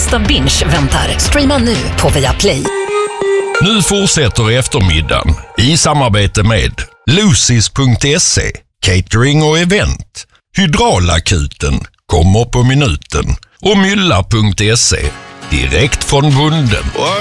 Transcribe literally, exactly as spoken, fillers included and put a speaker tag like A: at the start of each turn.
A: bästa binge väntar. Streama nu på Viaplay.
B: Nu fortsätter eftermiddagen i samarbete med Lucis punkt se, catering och event. Hydraulakuten kommer på minuten och Mylla punkt se, direkt från bunden.